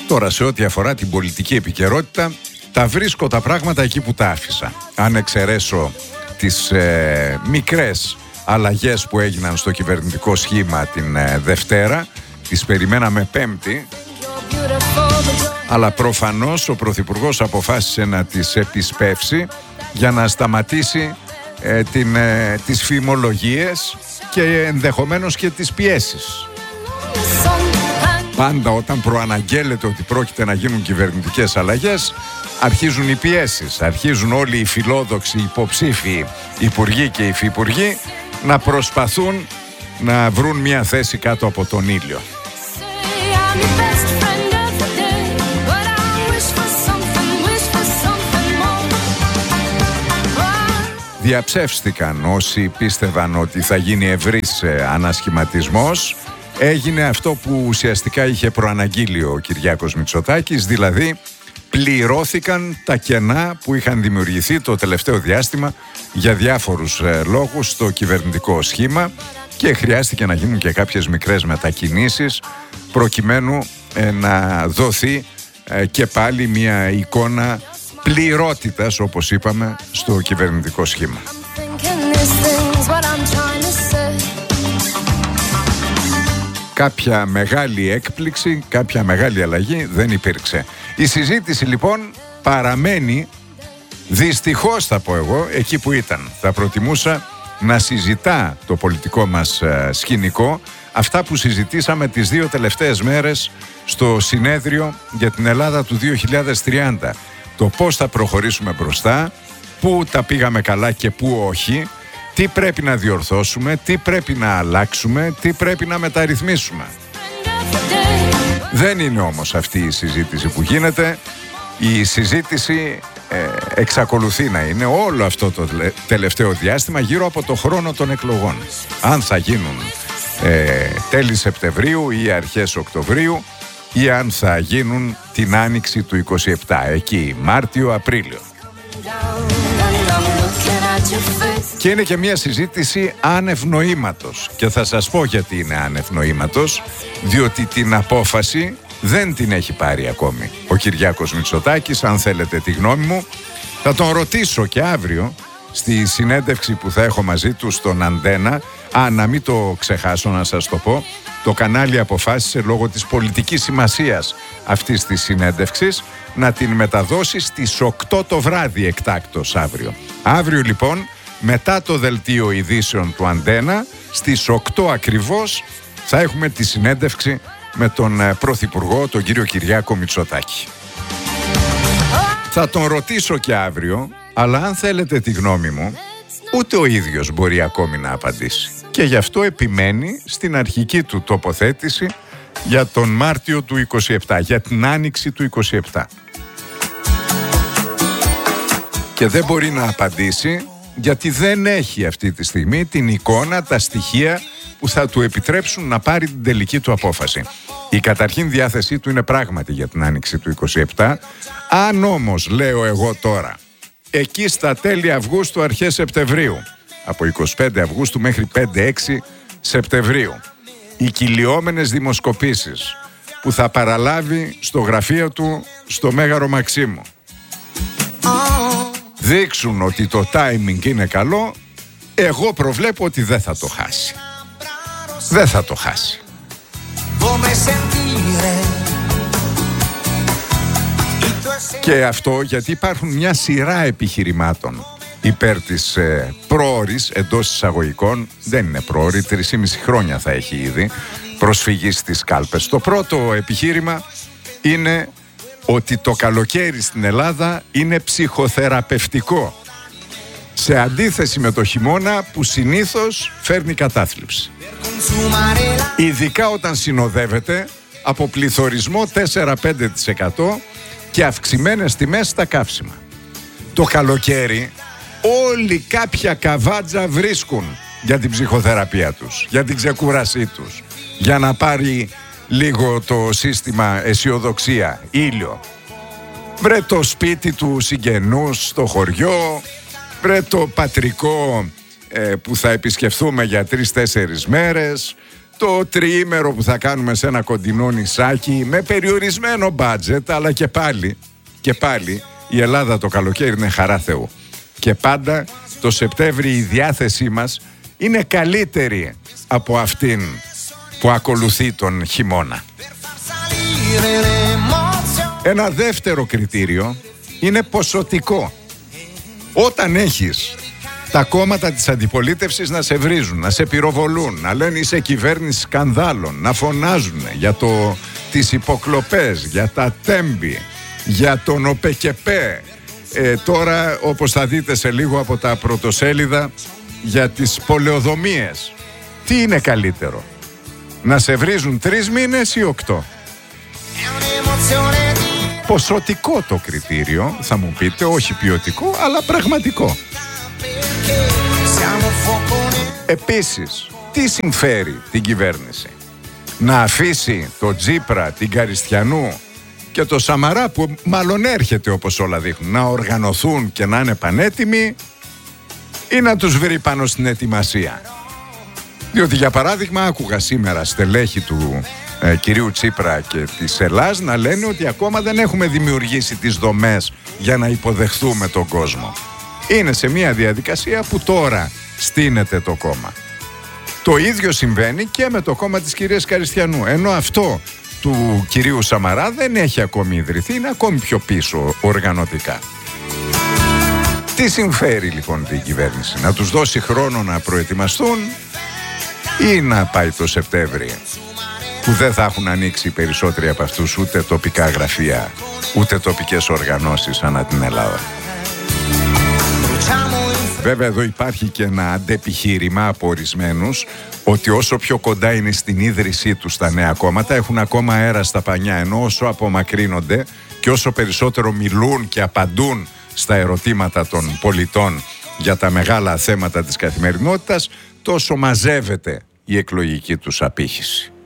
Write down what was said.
Τώρα, σε ό,τι αφορά την πολιτική επικαιρότητα, τα βρίσκω τα πράγματα εκεί που τα άφησα. Αν εξαιρέσω τις μικρές αλλαγές που έγιναν στο κυβερνητικό σχήμα την Δευτέρα, τις περιμέναμε Πέμπτη, αλλά προφανώς ο Πρωθυπουργός αποφάσισε να τις επισπεύσει για να σταματήσει τις φημολογίες και ενδεχομένως και τις πιέσεις. Πάντα όταν προαναγγέλλεται ότι πρόκειται να γίνουν κυβερνητικές αλλαγές, αρχίζουν οι πιέσεις, αρχίζουν όλοι οι φιλόδοξοι υποψήφοι υπουργοί και υφυπουργοί να προσπαθούν να βρουν μια θέση κάτω από τον ήλιο. Διαψεύστηκαν όσοι πίστευαν ότι θα γίνει ευρύς ανασχηματισμός. Έγινε αυτό που ουσιαστικά είχε προαναγγείλει ο Κυριάκος Μητσοτάκης, δηλαδή πληρώθηκαν τα κενά που είχαν δημιουργηθεί το τελευταίο διάστημα για διάφορους λόγους στο κυβερνητικό σχήμα και χρειάστηκε να γίνουν και κάποιες μικρές μετακινήσεις προκειμένου να δοθεί και πάλι μια εικόνα πληρότητας, όπως είπαμε, στο κυβερνητικό σχήμα. Κάποια μεγάλη έκπληξη, κάποια μεγάλη αλλαγή δεν υπήρξε. Η συζήτηση λοιπόν παραμένει, δυστυχώς θα πω εγώ, εκεί που ήταν. Θα προτιμούσα να συζητά το πολιτικό μας σκηνικό αυτά που συζητήσαμε τις 2 τελευταίες μέρες στο συνέδριο για την Ελλάδα του 2030. Το πώς θα προχωρήσουμε μπροστά, πού τα πήγαμε καλά και πού όχι, τι πρέπει να διορθώσουμε, τι πρέπει να αλλάξουμε, τι πρέπει να μεταρρυθμίσουμε. Δεν είναι όμως αυτή η συζήτηση που γίνεται. Η συζήτηση εξακολουθεί να είναι όλο αυτό το τελευταίο διάστημα γύρω από το χρόνο των εκλογών. Αν θα γίνουν τέλη Σεπτεμβρίου ή αρχές Οκτωβρίου ή αν θα γίνουν την άνοιξη του 27, εκεί Μάρτιο-Απρίλιο. Και είναι και μια συζήτηση άνευ νοήματος. Και θα σας πω γιατί είναι άνευ νοήματος. Διότι την απόφαση δεν την έχει πάρει ακόμη ο Κυριάκος Μητσοτάκης. Αν θέλετε τη γνώμη μου, θα τον ρωτήσω και αύριο στη συνέντευξη που θα έχω μαζί του στον Αντένα. Να μην το ξεχάσω να σας το πω. Το κανάλι αποφάσισε λόγω της πολιτικής σημασίας αυτής της συνέντευξης να την μεταδώσει στις 8 το βράδυ εκτάκτως αύριο. Αύριο λοιπόν, μετά το δελτίο ειδήσεων του Αντένα, στις 8 ακριβώς θα έχουμε τη συνέντευξη με τον Πρωθυπουργό, τον κύριο Κυριάκο Μητσοτάκη. Θα τον ρωτήσω και αύριο, αλλά αν θέλετε τη γνώμη μου, ούτε ο ίδιος μπορεί ακόμη να απαντήσει. Και γι' αυτό επιμένει στην αρχική του τοποθέτηση για τον Μάρτιο του 27, για την άνοιξη του 27. Και δεν μπορεί να απαντήσει γιατί δεν έχει αυτή τη στιγμή την εικόνα, τα στοιχεία που θα του επιτρέψουν να πάρει την τελική του απόφαση. Η καταρχήν διάθεσή του είναι πράγματι για την άνοιξη του 27. Αν όμως, λέω εγώ τώρα, εκεί στα τέλη Αυγούστου, αρχές Σεπτεμβρίου, από 25 Αυγούστου μέχρι 5-6 Σεπτεμβρίου, οι κυλιόμενες δημοσκοπήσεις που θα παραλάβει στο γραφείο του στο Μέγαρο Μαξίμου δείξουν ότι το timing είναι καλό, εγώ προβλέπω ότι δεν θα το χάσει. Δεν θα το χάσει. Και αυτό γιατί υπάρχουν μια σειρά επιχειρημάτων υπέρ της πρόωρης, εντός εισαγωγικών, δεν είναι πρόωρη, 3,5 χρόνια θα έχει ήδη, προσφυγή στις κάλπες. Το πρώτο επιχείρημα είναι ότι το καλοκαίρι στην Ελλάδα είναι ψυχοθεραπευτικό, σε αντίθεση με το χειμώνα που συνήθως φέρνει κατάθλιψη. Ειδικά όταν συνοδεύεται από πληθωρισμό 4-5% και αυξημένες τιμές στα καύσιμα. Το καλοκαίρι όλοι κάποια καβάτζα βρίσκουν για την ψυχοθεραπεία τους, για την ξεκούρασή τους, για να πάρει λίγο το σύστημα αισιοδοξία, ήλιο. Βρε το σπίτι του συγγενούς στο χωριό, βρε το πατρικό που θα επισκεφθούμε για 3-4 μέρες, το τριήμερο που θα κάνουμε σε ένα κοντινό νησάκι με περιορισμένο μπάτζετ, αλλά και πάλι η Ελλάδα το καλοκαίρι είναι χαρά Θεού. Και πάντα το Σεπτέμβρη η διάθεσή μας είναι καλύτερη από αυτήν που ακολουθεί τον χειμώνα. Ένα δεύτερο κριτήριο είναι ποσοτικό. Όταν έχεις τα κόμματα της αντιπολίτευσης να σε βρίζουν, να σε πυροβολούν, να λένε είσαι κυβέρνηση σκανδάλων, να φωνάζουν για τις υποκλοπές, για τα τέμπη, για τον ΟΠΕΚΕΠΕ, τώρα όπως θα δείτε σε λίγο από τα πρωτοσέλιδα, για τις πολεοδομίες. Τι είναι καλύτερο, να σε βρίζουν 3 μήνες ή 8? Ποσοτικό το κριτήριο, θα μου πείτε, όχι ποιοτικό, αλλά πραγματικό. Επίσης, τι συμφέρει την κυβέρνηση? Να αφήσει το Τσίπρα, την Καριστιανού και το Σαμαρά, που μάλλον έρχεται όπως όλα δείχνουν, να οργανωθούν και να είναι πανέτοιμοι, ή να τους βρει πάνω στην ετοιμασία? Διότι για παράδειγμα άκουγα σήμερα στελέχη του κυρίου Τσίπρα και της Ελλάς να λένε ότι ακόμα δεν έχουμε δημιουργήσει τις δομές για να υποδεχθούμε τον κόσμο. Είναι σε μια διαδικασία που τώρα στείνεται το κόμμα. Το ίδιο συμβαίνει και με το κόμμα της κυρίας Καριστιανού, ενώ αυτό του κυρίου Σαμαρά δεν έχει ακόμη ιδρυθεί, είναι ακόμη πιο πίσω οργανωτικά. Τι συμφέρει λοιπόν την κυβέρνηση? Να τους δώσει χρόνο να προετοιμαστούν ή να πάει το Σεπτέμβρη, που δεν θα έχουν ανοίξει περισσότεροι από αυτούς ούτε τοπικά γραφεία, ούτε τοπικές οργανώσεις ανά την Ελλάδα? Βέβαια εδώ υπάρχει και ένα αντεπιχείρημα από ορισμένους ότι όσο πιο κοντά είναι στην ίδρυσή τους τα νέα κόμματα έχουν ακόμα αέρα στα πανιά, ενώ όσο απομακρύνονται και όσο περισσότερο μιλούν και απαντούν στα ερωτήματα των πολιτών για τα μεγάλα θέματα της καθημερινότητας, τόσο μαζεύεται η εκλογική τους απήχηση.